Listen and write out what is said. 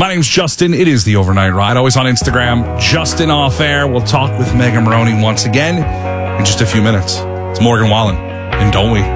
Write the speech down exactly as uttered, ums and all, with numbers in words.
My name's Justin. It is the Overnight Ride. Always on Instagram, Justin Off Air. We'll talk with Megan Maroney once again in just a few minutes. It's Morgan Wallen, and don't we?